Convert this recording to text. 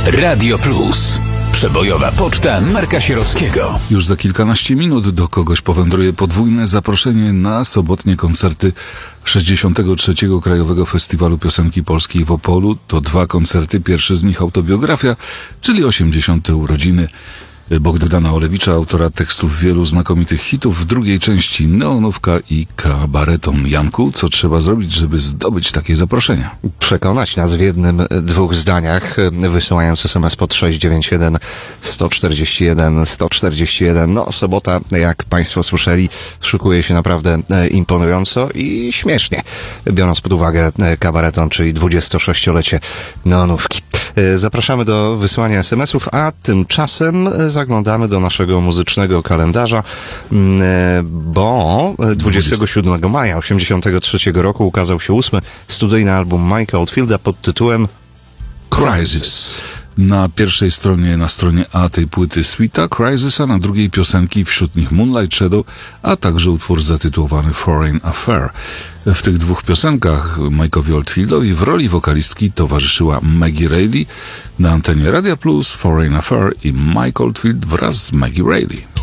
Radio Plus. Przebojowa poczta Marka Sierockiego. Już za kilkanaście minut do kogoś powędruje podwójne zaproszenie na sobotnie koncerty 63. Krajowego Festiwalu Piosenki Polskiej w Opolu. To 2 koncerty, pierwszy z nich autobiografia, czyli 80. urodziny Bogdana Olewicza, autora tekstów wielu znakomitych hitów. W drugiej części neonówka i kabareton. Janku, co trzeba zrobić, żeby zdobyć takie zaproszenia? Przekonać nas w jednym, 2 zdaniach, wysyłając SMS pod 691 141 141. No, sobota, jak Państwo słyszeli, szykuje się naprawdę imponująco i śmiesznie, biorąc pod uwagę kabareton, czyli 26-lecie neonówki. Zapraszamy do wysyłania SMS-ów, a tymczasem zaglądamy do naszego muzycznego kalendarza, bo 27 maja 1983 roku ukazał się 8. studyjny album Mike'a Oldfielda pod tytułem Crisis. Na pierwszej stronie, na stronie A tej płyty Sweeta, Crisis, a na drugiej piosenki, wśród nich Moonlight Shadow, a także utwór zatytułowany Foreign Affair. W tych 2 piosenkach Mike'owi Oldfieldowi w roli wokalistki towarzyszyła Maggie Reilly. Na antenie Radia Plus Foreign Affair i Mike Oldfield wraz z Maggie Reilly.